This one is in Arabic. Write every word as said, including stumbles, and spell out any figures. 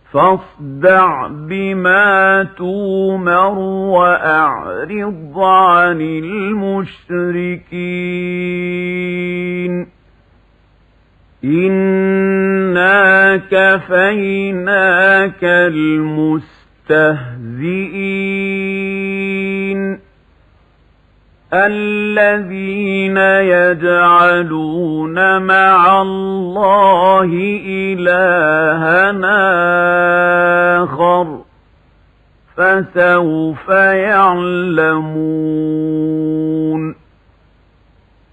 فاصدع بما تؤمر وأعرض عن المشركين إنا كفيناك المستهزئين الذين يجعلون مع الله إلهًا آخر فسوف يعلمون